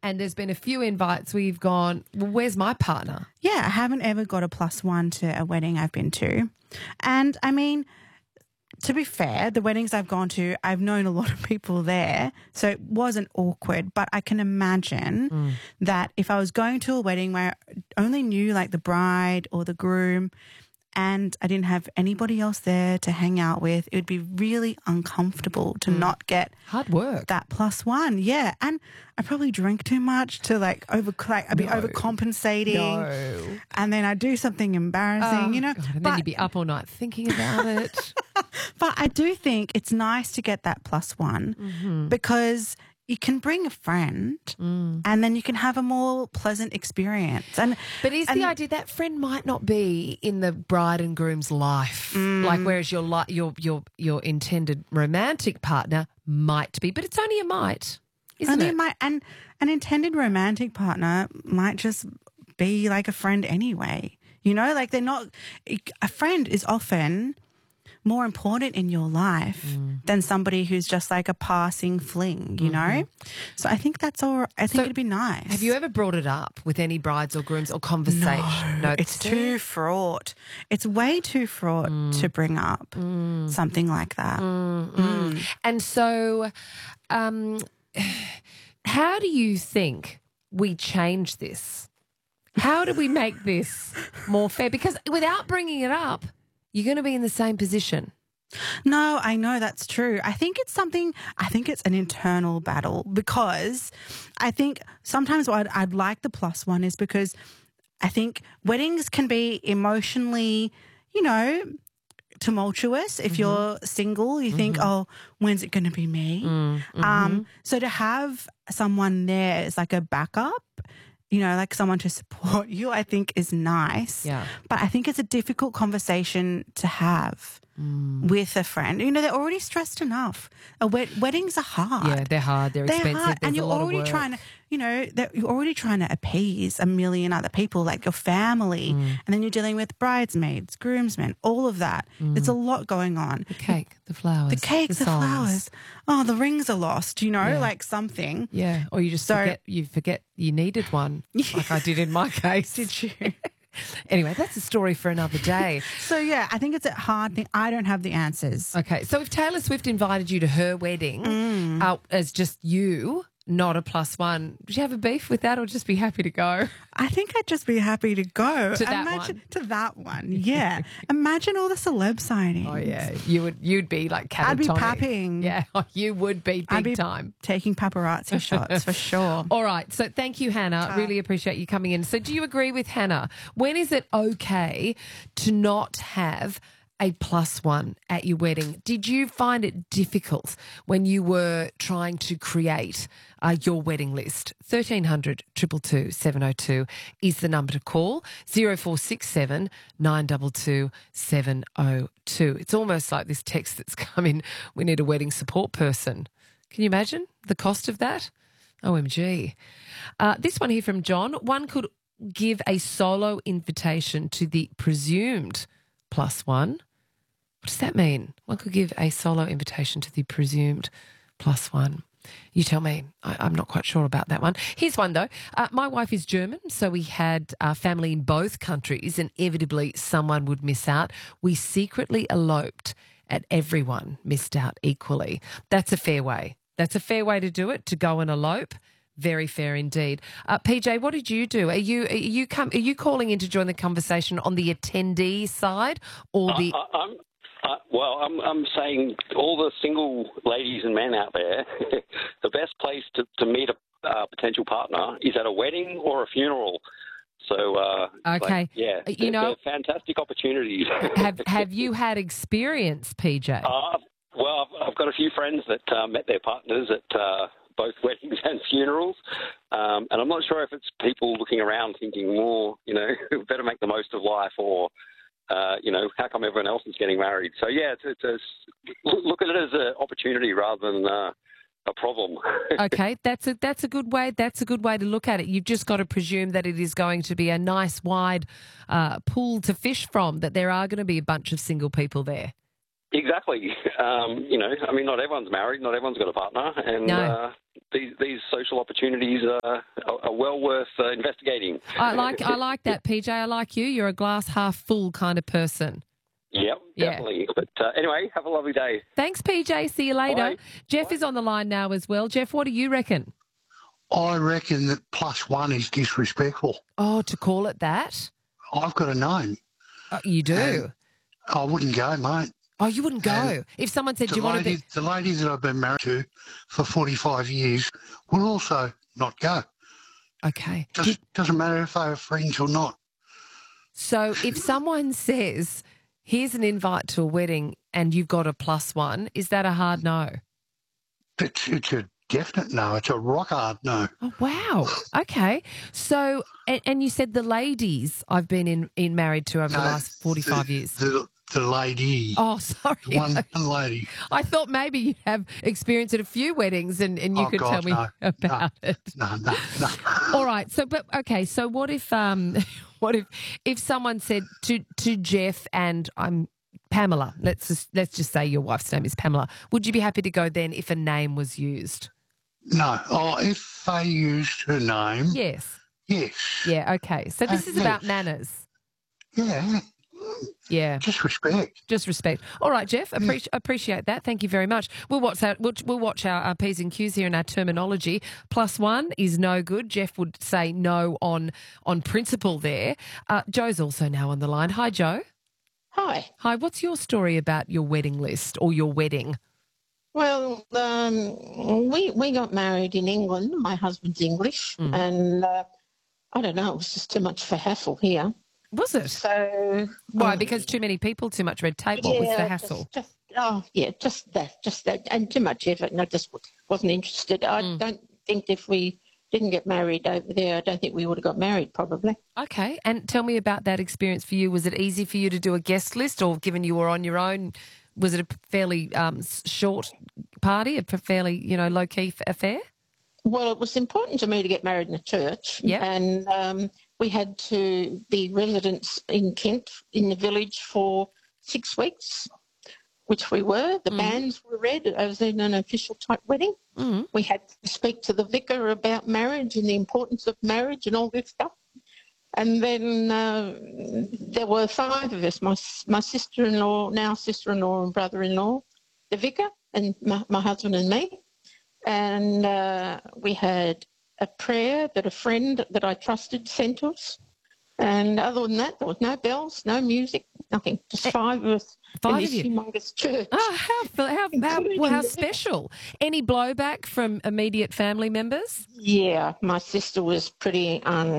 And there's been a few invites where you've gone, well, where's my partner? Yeah, I haven't ever got a +1 to a wedding I've been to. And I mean, to be fair, the weddings I've gone to, I've known a lot of people there, so it wasn't awkward. But I can imagine that if I was going to a wedding where I only knew like the bride or the groom and I didn't have anybody else there to hang out with, it would be really uncomfortable to not get Hard work. that +1. Yeah. And I probably drink too much to I'd be overcompensating. No. And then I'd do something embarrassing, God, and then you'd be up all night thinking about it. But I do think it's nice to get that +1 because you can bring a friend and then you can have a more pleasant experience. But is the idea that friend might not be in the bride and groom's life, like whereas your intended romantic partner might be, but it's only a might, isn't it? And an intended romantic partner might just be like a friend anyway. You know, like a friend is often more important in your life than somebody who's just like a passing fling, you know? So I think that's all. I think it'd be nice. Have you ever brought it up with any brides or grooms or conversation? No, it's too fraught. It's way too fraught to bring up something like that. And so how do you think we change this? How do we make this more fair? Because without bringing it up, you're going to be in the same position. No, I know that's true. I think it's an internal battle because I think sometimes what I'd like the +1 is because I think weddings can be emotionally, tumultuous. If you're single, you think, oh, when's it going to be me? So to have someone there is like a backup, like someone to support you, I think is nice. Yeah. But I think it's a difficult conversation to have with a friend. They're already stressed enough. Weddings are hard. Yeah, they're hard. They're expensive. Hard. And There's you're a lot already of work. trying to, you're already trying to appease a million other people, like your family. And then you're dealing with bridesmaids, groomsmen, all of that. There's a lot going on. The cake, the flowers. The cake, the songs. flowers. Oh, the rings are lost, like something. Yeah, or you just forget you needed one, like I did in my case. Did you? Anyway, that's a story for another day. So, yeah, I think it's a hard thing. I don't have the answers. Okay, so if Taylor Swift invited you to her wedding as just you, not a +1, would you have a beef with that or just be happy to go? I think I'd just be happy to go. To that one? To that one, yeah. Imagine all the celeb sightings. Oh, yeah. You'd be like catatonic. I'd be papping. Yeah, you would be big time. Taking paparazzi shots for sure. All right, so thank you, Hannah. Really appreciate you coming in. So do you agree with Hannah? When is it okay to not have a +1 at your wedding? Did you find it difficult when you were trying to create your wedding list? 1300 222 702 is the number to call. 0467 922 702. It's almost like this text that's come in, we need a wedding support person. Can you imagine the cost of that? OMG. This one here from John. One could give a solo invitation to the presumed +1. What does that mean? One could give a solo invitation to the presumed +1. You tell me. I'm not quite sure about that one. Here's one, though. My wife is German, so we had family in both countries, and inevitably someone would miss out. We secretly eloped, and everyone missed out equally. That's a fair way. That's a fair way to do it, to go and elope. Very fair indeed. PJ, what did you do? Are you calling in to join the conversation on the attendee side or the? I'm saying all the single ladies and men out there, the best place to meet a potential partner is at a wedding or a funeral. So, okay, they're fantastic opportunities. have you had experience, PJ? Well, I've got a few friends that met their partners at both weddings and funerals, and I'm not sure if it's people looking around thinking, better make the most of life, or how come everyone else is getting married? So yeah, look at it as an opportunity rather than a problem. Okay, that's a good way. That's a good way to look at it. You've just got to presume that it is going to be a nice wide pool to fish from. That there are going to be a bunch of single people there. Exactly. I mean, not everyone's married, not everyone's got a partner, and No. these social opportunities are well worth investigating. I like that, PJ. I like you. You're a glass half full kind of person. Yep, Yeah. definitely. But anyway, have a lovely day. Thanks, PJ. See you later. Bye. Jeff is on the line now as well. Jeff, what do you reckon? I reckon that +1 is disrespectful. Oh, to call it that? I've got a name. You do? And I wouldn't go, mate. Oh, you wouldn't go? And If someone said, do you want to be... The lady that I've been married to for 45 years will also not go. Okay. Doesn't matter if they're friends or not. So if someone says, here's an invite to a wedding and you've got a +1, is that a hard no? It's a definite no. It's a rock hard no. Oh, wow. Okay. So, and you said the ladies I've been in married to over the last 45 years. The lady. Oh, sorry. One lady. I thought maybe you have experience at a few weddings and you could tell me about it. No. All right. So, so what if if someone said to Jeff and I'm Pamela, let's just say your wife's name is Pamela, would you be happy to go then if a name was used? No. Oh, if they used her name. Yes. Yes. Yeah, okay. So this is about manners. Yeah. Yeah. Just respect. Just respect. All right, Jeff, appreciate that. Thank you very much. We'll watch our P's and Q's here and our terminology. +1 is no good. Jeff would say no on principle there. Joe's also now on the line. Hi, Joe. Hi. Hi, what's your story about your wedding list or your wedding? Well, we got married in England. My husband's English, and I don't know, it was just too much for hassle here. Was it? So why? Because too many people, too much red tape. What was the hassle? Just that, and too much effort. And I just wasn't interested. I don't think if we didn't get married over there, I don't think we would have got married probably. Okay, and tell me about that experience for you. Was it easy for you to do a guest list, or given you were on your own, was it a fairly short party, a fairly low key affair? Well, it was important to me to get married in a church, and we had to be residents in Kent, in the village, for 6 weeks, which we were. The banns were read. I was in an official type wedding. We had to speak to the vicar about marriage and the importance of marriage and all this stuff. And then there were 5 of us, my sister-in-law, now sister-in-law and brother-in-law, the vicar and my husband and me. And we had a prayer that a friend that I trusted sent to us. And other than that, there was no bells, no music, nothing. Just 5 of us in this humongous church. Oh, how special. Any blowback from immediate family members? Yeah, my sister was pretty,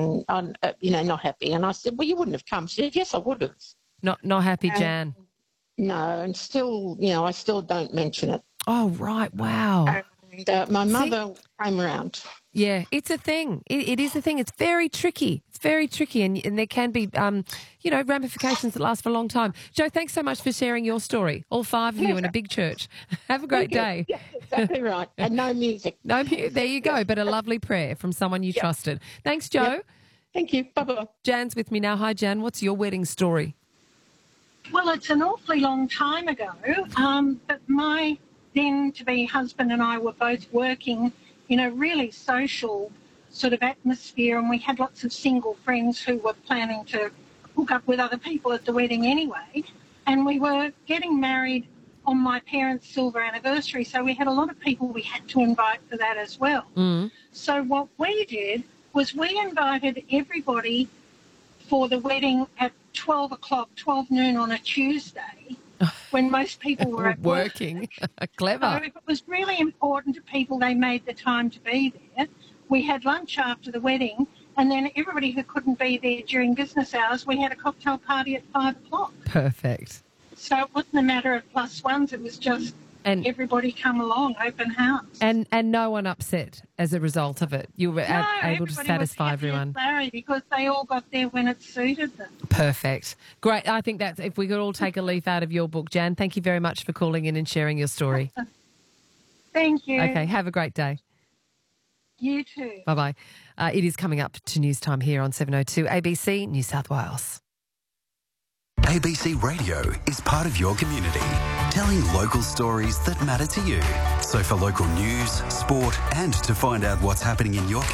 not happy. And I said, well, you wouldn't have come. She said, yes, I would have. Not happy, Jan? No, and still, I still don't mention it. Oh, right. Wow. And my mother came around. Yeah, it's a thing. It is a thing. It's very tricky. It's very tricky, and there can be, ramifications that last for a long time. Joe, thanks so much for sharing your story. All 5 of you in a big church. Have a great day. Yeah, exactly right. And no music. There you go. But a lovely prayer from someone you trusted. Thanks, Joe. Yep. Thank you. Bye-bye. Jan's with me now. Hi, Jan. What's your wedding story? Well, it's an awfully long time ago, but my then-to-be husband and I were both working in a really social sort of atmosphere, and we had lots of single friends who were planning to hook up with other people at the wedding anyway, and we were getting married on my parents' silver anniversary, so we had a lot of people we had to invite for that as well. So what we did was we invited everybody for the wedding at 12 noon on a Tuesday, when most people were at working. Clever. So if it was really important to people, they made the time to be there. We had lunch after the wedding, and then everybody who couldn't be there during business hours, we had a cocktail party at 5 o'clock. Perfect. So it wasn't a matter of +1s, it was just everybody come along, open house. And no one upset as a result of it. You were able to satisfy everyone. Larry, because they all got there when it suited them. Perfect. Great. I think that's, if we could all take a leaf out of your book, Jan, thank you very much for calling in and sharing your story. Thank you. Okay, have a great day. You too. Bye-bye. It is coming up to news time here on 702 ABC New South Wales. ABC Radio is part of your community, telling local stories that matter to you. So for local news, sport, and to find out what's happening in your